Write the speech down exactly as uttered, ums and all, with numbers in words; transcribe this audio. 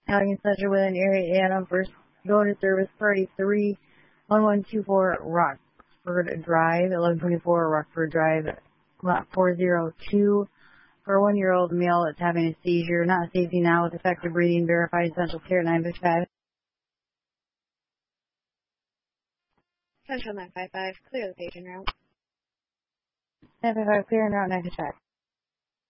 Having such within area Adam first go to service party three one one two four Rockford Drive, eleven twenty-four Rockford Drive, lot four zero two for a one year old male that's having a seizure, not safety now with effective breathing, verified essential care nine fifty-five. Central nine five five, clear the patient route. nine five five, clear and route nine fifty-five.